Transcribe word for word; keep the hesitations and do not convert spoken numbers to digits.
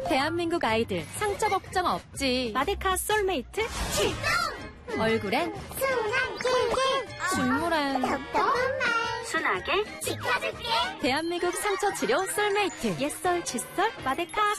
대한민국 아이들 상처 걱정 없지. 마데카 솔메이트 출동! 얼굴엔 순한 꿀꿀 중물한 답답한 말 순하게 지켜줄게. 대한민국 상처 치료 솔메이트. 옛설, 칫솔, 마데카